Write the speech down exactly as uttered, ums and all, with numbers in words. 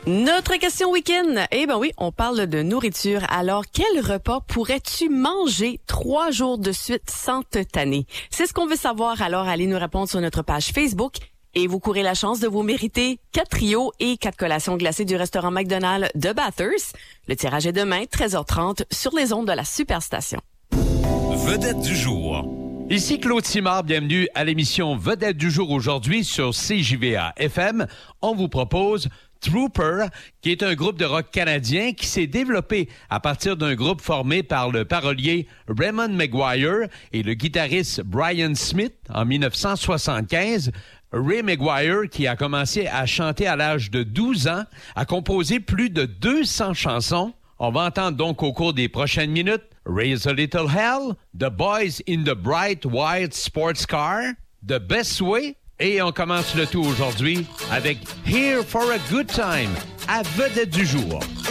Notre question week-end. Eh ben oui, on parle de nourriture. Alors, quel repas pourrais-tu manger trois jours de suite sans te tanner? C'est ce qu'on veut savoir. Alors, allez nous répondre sur notre page Facebook. Et vous courez la chance de vous mériter quatre trios et quatre collations glacées du restaurant McDonald's de Bathurst. Le tirage est demain, treize heures trente, sur les ondes de la Superstation. Vedette du jour. Ici Claude Simard, bienvenue à l'émission Vedette du jour aujourd'hui sur C J V A F M. On vous propose Trooper, qui est un groupe de rock canadien qui s'est développé à partir d'un groupe formé par le parolier Raymond Maguire et le guitariste Brian Smith en dix-neuf cent soixante-quinze. Ray Maguire, qui a commencé à chanter à l'âge de douze ans, a composé plus de deux cents chansons. On va entendre donc au cours des prochaines minutes Raise a Little Hell, The Boys in the Bright White Sports Car, The Best Way, et on commence le tout aujourd'hui avec Here for a Good Time, à vedette du jour.